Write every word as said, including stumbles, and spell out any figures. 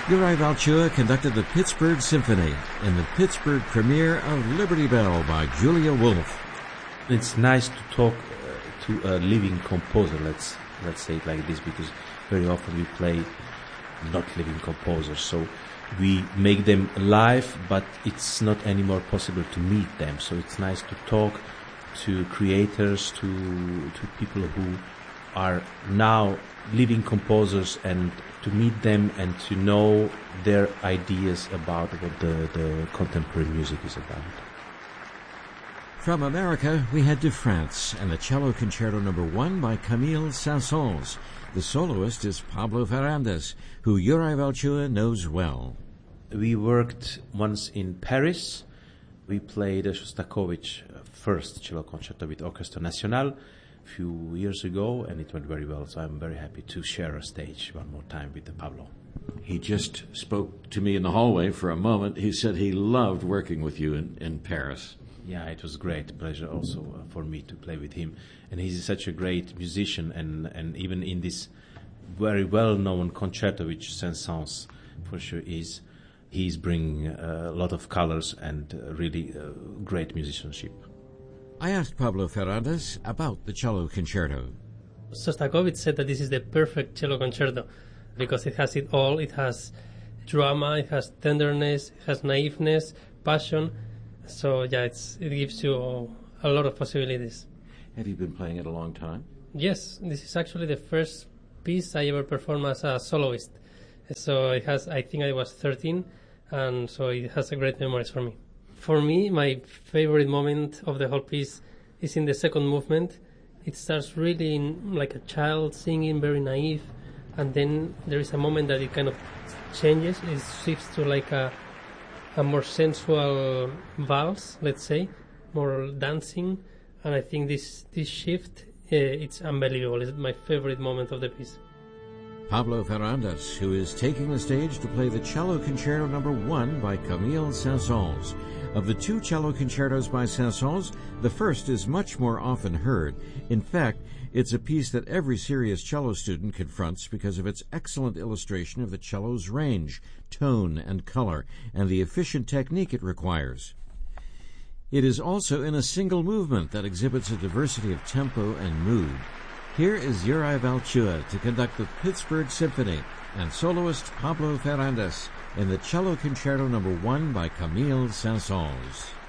Uri Valchua conducted the Pittsburgh Symphony in the Pittsburgh premiere of Liberty Bell by Julia Wolf. It's nice to talk uh, to a living composer, let's let's say it like this, because very often we play not living composers, so we make them live, but it's not anymore possible to meet them. So it's nice to talk to creators, to to people who are now living composers, and to meet them and to know their ideas about what the, the contemporary music is about. From America, we head to France and the Cello Concerto Number One by Camille Saint-Saëns. The soloist is Pablo Ferrandez, who Uri Valchua knows well. We worked once in Paris. We played Shostakovich first cello concerto with Orchestre National a few years ago, and it went very well. So I'm very happy to share a stage one more time with Pablo. He just spoke to me in the hallway for a moment. He said he loved working with you in, in Paris. Yeah, it was a great pleasure also uh, for me to play with him. And he's such a great musician, and, and even in this very well-known concerto, which Saint-Saëns for sure is, he's bringing uh, a lot of colors and uh, really uh, great musicianship. I asked Pablo Ferrandez about the cello concerto. Shostakovich said that this is the perfect cello concerto because it has it all. It has drama, it has tenderness, it has naiveness, passion. So yeah, it's, it gives you a lot of possibilities. Have you been playing it a long time? Yes, this is actually the first piece I ever performed as a soloist. So it has, I think I was thirteen, and so it has a great memories for me. For me, my favorite moment of the whole piece is in the second movement. It starts really in, like a child singing, very naive, and then there is a moment that it kind of changes. It shifts to like a a more sensual valse, let's say, more dancing, and I think this this shift, uh, it's unbelievable. It's my favorite moment of the piece. Pablo Ferrandez, who is taking the stage to play the Cello Concerto Number One by Camille Saint-Saëns. Of the two cello concertos by Saint-Saëns, the first is much more often heard. In fact, it's a piece that every serious cello student confronts because of its excellent illustration of the cello's range, tone, and color, and the efficient technique it requires. It is also in a single movement that exhibits a diversity of tempo and mood. Here is Uri Valchua to conduct the Pittsburgh Symphony and soloist Pablo Ferrandez in the Cello Concerto Number One by Camille Saint-Saëns.